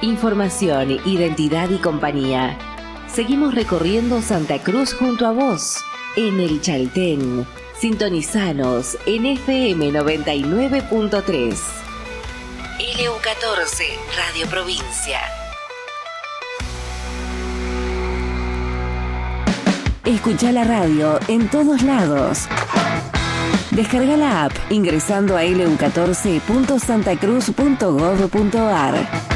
Información, identidad y compañía. Seguimos recorriendo Santa Cruz junto a vos, en el Chaltén. Sintonizanos en FM 99.3. LU14, Radio Provincia. Escucha la radio en todos lados. Descarga la app ingresando a lu14.santacruz.gov.ar.